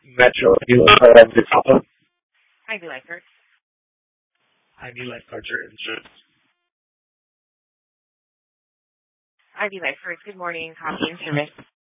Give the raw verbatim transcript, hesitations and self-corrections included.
Metro Lifeguard of the Papa. Ivy Lifeguard. Ivy Lifeguard Insurance. Ivy Lifeguard. Good morning. Copy and service.